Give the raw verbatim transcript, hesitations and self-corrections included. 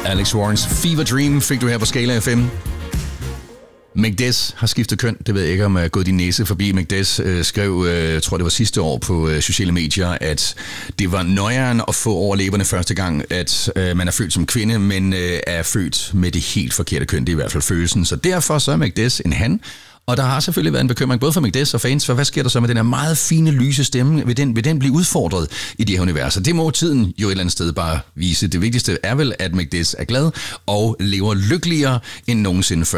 Alex Warrens Fever Dream fik du her på Skala F M. McDess har skiftet køn. Det ved jeg ikke, om jeg er gået din næse forbi. McDess øh, skrev, øh, jeg tror det var sidste år på øh, sociale medier, at det var nøjeren at få over læberne første gang, at øh, man er født som kvinde, men øh, er født med det helt forkerte køn. Det er i hvert fald følelsen. Så derfor så er McDess en han. Og der har selvfølgelig været en bekymring både for McDess og fans, for hvad sker der så med den her meget fine, lyse stemme? Vil den, vil den blive udfordret i de her universer? Det må tiden jo et eller andet sted bare vise. Det vigtigste er vel, at McDess er glad og lever lykkeligere end nogensinde før.